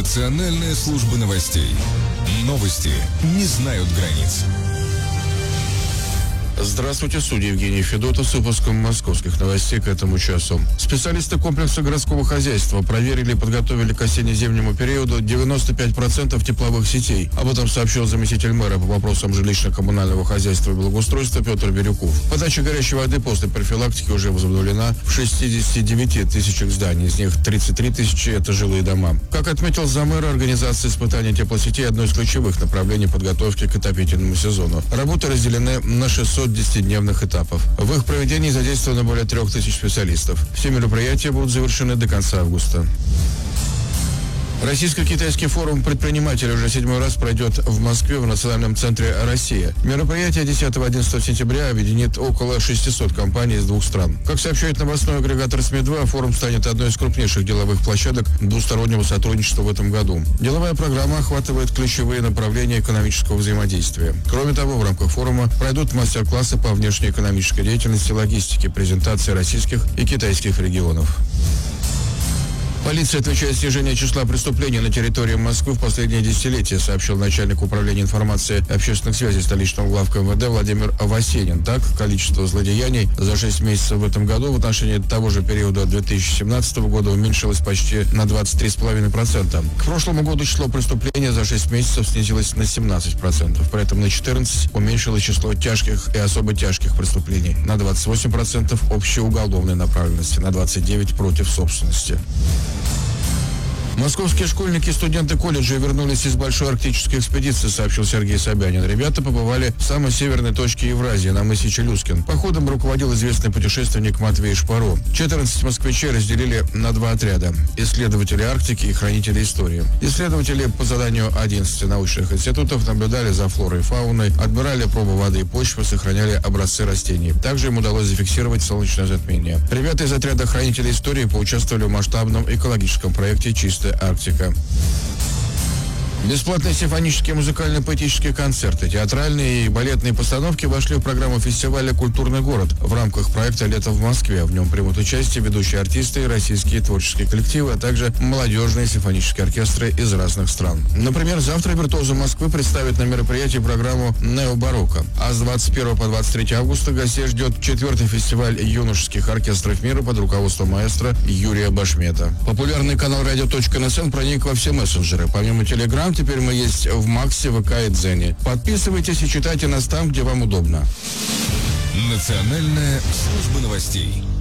Национальная служба новостей. Новости не знают границ. Здравствуйте, судья Евгений Федотов с выпуском московских новостей к этому часу. Специалисты комплекса городского хозяйства проверили и подготовили к осенне-зимнему периоду 95% тепловых сетей. Об этом сообщил заместитель мэра по вопросам жилищно-коммунального хозяйства и благоустройства Петр Бирюков. Подача горячей воды после профилактики уже возобновлена в 69 тысячах зданий, из них 33 тысячи – это жилые дома. Как отметил заммэра, организация испытаний теплосетей – одно из ключевых направлений подготовки к отопительному сезону. Работы разделены на 610-дневных этапов. В их проведении задействовано более 3000 специалистов. Все мероприятия будут завершены до конца августа. Российско-китайский форум предпринимателей уже 7-й раз пройдет в Москве в Национальном центре «Россия». Мероприятие 10-11 сентября объединит около 600 компаний из 2 стран. Как сообщает новостной агрегатор СМИ-2, форум станет одной из крупнейших деловых площадок двустороннего сотрудничества в этом году. Деловая программа охватывает ключевые направления экономического взаимодействия. Кроме того, в рамках форума пройдут мастер-классы по внешнеэкономической деятельности и логистике, презентации российских и китайских регионов. Полиция отвечает снижению числа преступлений на территории Москвы в последние десятилетия, сообщил начальник управления информации и общественных связей столичного главка МВД Владимир Васенин. Так, количество злодеяний за 6 месяцев в этом году в отношении того же периода 2017 года уменьшилось почти на 23,5%. К прошлому году число преступлений за 6 месяцев снизилось на 17%. При этом на 14% уменьшилось число тяжких и особо тяжких преступлений, на 28% общеуголовной направленности, на 29% против собственности. Московские школьники и студенты колледжа вернулись из большой арктической экспедиции, сообщил Сергей Собянин. Ребята побывали в самой северной точке Евразии, на мысе Челюскин. Походом руководил известный путешественник Матвей Шпаро. 14 москвичей разделили на 2 отряда – исследователи Арктики и хранители истории. Исследователи по заданию 11 научных институтов наблюдали за флорой и фауной, отбирали пробы воды и почвы, сохраняли образцы растений. Также им удалось зафиксировать солнечное затмение. Ребята из отряда хранителей истории поучаствовали в масштабном экологическом проекте «Чистая Арктика». Бесплатные симфонические музыкально-поэтические концерты, театральные и балетные постановки вошли в программу фестиваля «Культурный город» в рамках проекта «Лето в Москве». В нем примут участие ведущие артисты и российские творческие коллективы, а также молодежные симфонические оркестры из разных стран. Например, завтра виртуозы Москвы представят на мероприятии программу «Нео-барокко». А с 21 по 23 августа гостей ждет 4-й фестиваль юношеских оркестров мира под руководством маэстро Юрия Башмета. Популярный канал «Радио.НСН» проник во все мессенджеры. Помимо Telegram, теперь мы есть в Максе, ВК и Дзене. Подписывайтесь и читайте нас там, где вам удобно. Национальная служба новостей.